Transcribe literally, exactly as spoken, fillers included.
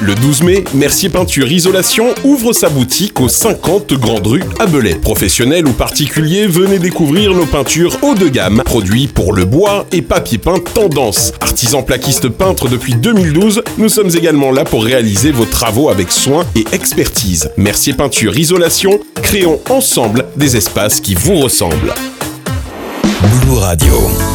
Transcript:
Le douze mai, Mercier Peinture Isolation ouvre sa boutique aux cinquante Grande Rue à Belay. Professionnels ou particuliers, venez découvrir nos peintures haut de gamme, produits pour le bois et papier peint tendance. Artisans plaquistes peintres depuis deux mille douze, nous sommes également là pour réaliser vos travaux avec soin et expertise. Mercier Peinture Isolation, créons ensemble des espaces qui vous ressemblent. Boulou Radio.